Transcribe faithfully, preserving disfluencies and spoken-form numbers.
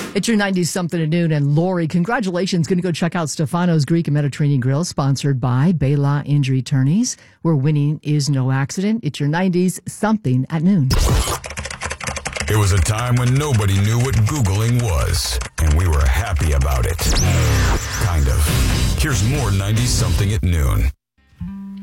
It's your nineties something at noon, and Lori, congratulations. Going to go check out Stefano's Greek and Mediterranean Grill, sponsored by Baylaw Injury Attorneys, where winning is no accident. It's your nineties something at noon. It was a time when nobody knew what Googling was, and we were happy about it. Kind of. Here's more nineties something at noon.